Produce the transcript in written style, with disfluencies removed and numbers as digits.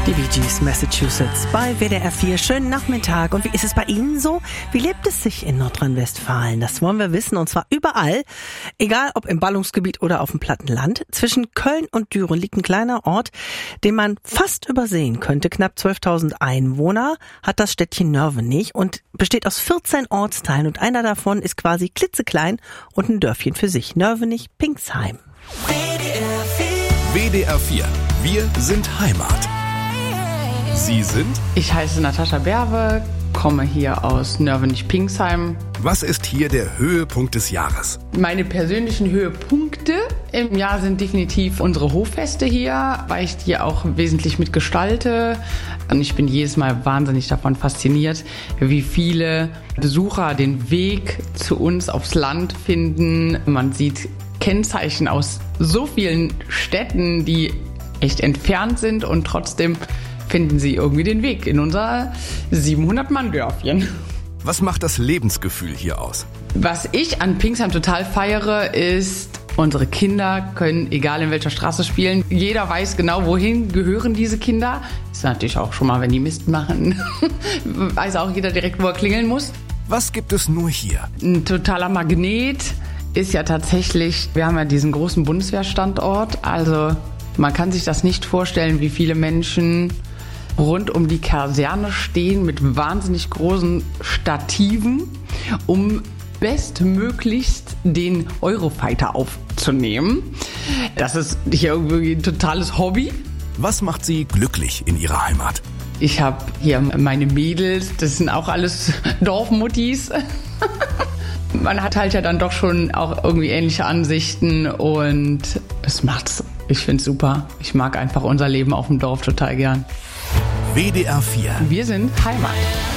Die Bee Gees, Massachusetts bei WDR 4. Schönen Nachmittag. Und wie ist es bei Ihnen so? Wie lebt es sich in Nordrhein-Westfalen? Das wollen wir wissen, und zwar überall. Egal ob im Ballungsgebiet oder auf dem platten Land. Zwischen Köln und Düren liegt ein kleiner Ort, den man fast übersehen könnte. Knapp 12.000 Einwohner hat das Städtchen Nörvenich und besteht aus 14 Ortsteilen. Und einer davon ist quasi klitzeklein und ein Dörfchen für sich. Nörvenich-Pingsheim. WDR 4. Wir sind Heimat. Sie sind? Ich heiße Natascha Berwe, komme hier aus Nörvenich-Pingsheim. Was ist hier der Höhepunkt des Jahres? Meine persönlichen Höhepunkte im Jahr sind definitiv unsere Hoffeste hier, weil ich die auch wesentlich mitgestalte. Und ich bin jedes Mal wahnsinnig davon fasziniert, wie viele Besucher den Weg zu uns aufs Land finden. Man sieht Kennzeichen aus so vielen Städten, die echt entfernt sind, und trotzdem finden sie irgendwie den Weg in unser 700-Mann-Dörfchen. Was macht das Lebensgefühl hier aus? Was ich an Pingsheim total feiere, ist, unsere Kinder können egal in welcher Straße spielen. Jeder weiß genau, wohin gehören diese Kinder. Ist natürlich auch schon mal, wenn die Mist machen, weiß auch jeder direkt, wo er klingeln muss. Was gibt es nur hier? Ein totaler Magnet ist ja tatsächlich, wir haben ja diesen großen Bundeswehrstandort, also man kann sich das nicht vorstellen, wie viele Menschen rund um die Kaserne stehen mit wahnsinnig großen Stativen, um bestmöglichst den Eurofighter aufzunehmen. Das ist hier irgendwie ein totales Hobby. Was macht Sie glücklich in Ihrer Heimat? Ich habe hier meine Mädels, das sind auch alles Dorfmuttis. Man hat halt ja dann doch schon auch irgendwie ähnliche Ansichten, und es macht's. Ich find's super. Ich mag einfach unser Leben auf dem Dorf total gern. WDR 4. Wir sind Heimat.